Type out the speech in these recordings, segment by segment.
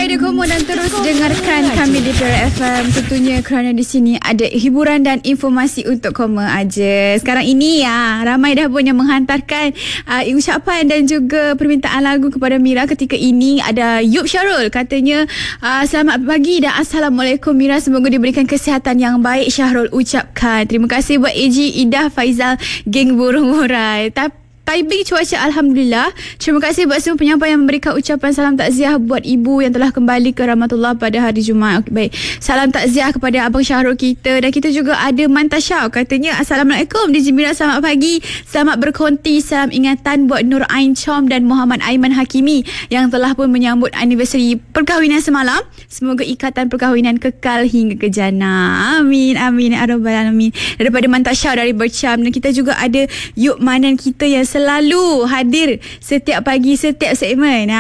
Radio Komo dan terus dengarkan kami di Pera FM. Tentunya kerana di sini ada hiburan dan informasi untuk Komo aja. Sekarang ini ramai dah pun yang menghantarkan ucapan dan juga permintaan lagu kepada Mira. Ketika ini ada Yub Syarul, katanya selamat pagi dan Assalamualaikum Mira, semoga diberikan kesihatan yang baik. Syahrul ucapkan. Terima kasih buat AG Idah Faizal, geng burung murai. Taiping cuaca Alhamdulillah. Terima kasih buat semua penyampai yang memberikan ucapan salam takziah buat ibu yang telah kembali ke Rahmatullah pada hari Jumaat. Baik, salam takziah kepada Abang Syahrul kita. Dan kita juga ada Mantasya, katanya Assalamualaikum DJ Mira, selamat pagi, selamat berkonti, salam ingatan buat Nur Ain Chom dan Muhammad Aiman Hakimi yang telah pun menyambut anniversary perkahwinan semalam. Semoga ikatan perkahwinan kekal hingga ke jannah. Amin amin ya rabbal alamin. Daripada Mantasya dari Bercam. Dan kita juga ada Yub Manan kita yang selalu hadir setiap pagi, setiap segmen.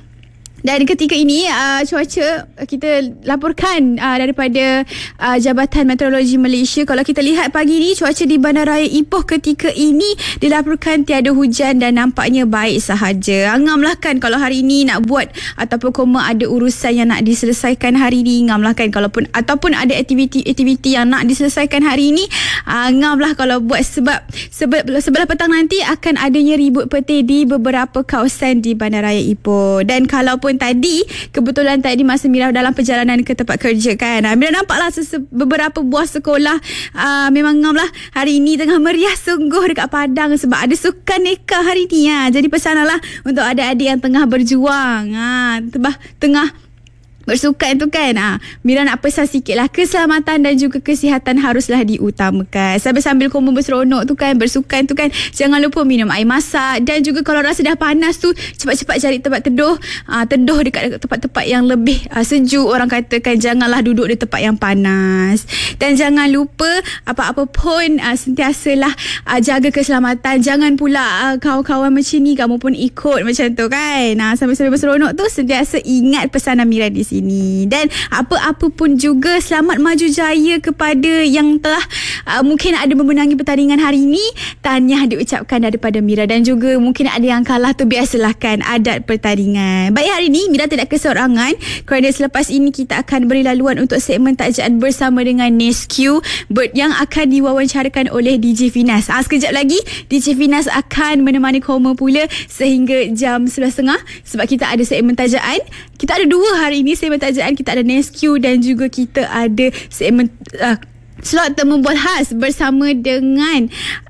Dan ketika ini cuaca kita laporkan daripada Jabatan Meteorologi Malaysia. Kalau kita lihat pagi ni, cuaca di Bandaraya Ipoh ketika ini dilaporkan tiada hujan dan nampaknya baik sahaja. Ngamlah kan kalau hari ini nak buat ataupun Koma ada urusan yang nak diselesaikan hari ini, ngamlah kan ataupun ada aktiviti yang nak diselesaikan hari ini, ngamlah kalau buat, sebab sebelah petang nanti akan adanya ribut peti di beberapa kawasan di Bandaraya Ipoh. Dan kalaupun tadi, kebetulan tadi masa Mira dalam perjalanan ke tempat kerja kan, Mira nampaklah beberapa buah sekolah memang ngam lah hari ini tengah meriah sungguh dekat Padang sebab ada sukan nikah hari ni. Jadi pesanlah untuk adik-adik yang tengah berjuang, tengah bersukan tu kan, Mira nak pesan sikit lah, keselamatan dan juga kesihatan haruslah diutamakan. Sambil Komo berseronok tu kan, bersukan tu kan, jangan lupa minum air masak. Dan juga kalau rasa dah panas tu, cepat-cepat cari tempat teduh dekat tempat-tempat yang lebih sejuk. Orang katakan janganlah duduk di tempat yang panas. Dan jangan lupa apa-apa pun sentiasalah jaga keselamatan. Jangan pula kawan-kawan macam ni kamu pun ikut macam tu kan. Sambil-sambil berseronok tu, sentiasa ingat pesanan Mira di sini. Dan apa-apa pun juga, selamat maju jaya kepada yang telah mungkin ada memenangi pertandingan hari ini. Tahniah diucapkan daripada Mira. Dan juga mungkin ada yang kalah tu, biasalah kan, adat pertandingan. Baik, hari ini Mira tidak keseorangan kerana selepas ini kita akan beri laluan untuk segmen takjaan bersama dengan Nesque Bird yang akan diwawancarakan oleh DJ Finas. Sekejap lagi DJ Finas akan menemani Koma pula sehingga jam 11.30 sebab kita ada segmen tajaan. Kita ada dua hari ini segmen tajaan. Kita ada Nesque dan juga kita ada segmen slot temu bual khas bersama dengan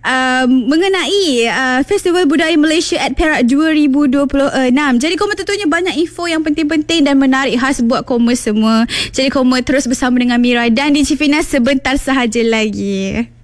mengenai Festival Budaya Malaysia at Perak 2026. Jadi Koma tentunya banyak info yang penting-penting dan menarik khas buat Koma semua. Jadi Koma terus bersama dengan Mira dan DJ Finas sebentar sahaja lagi.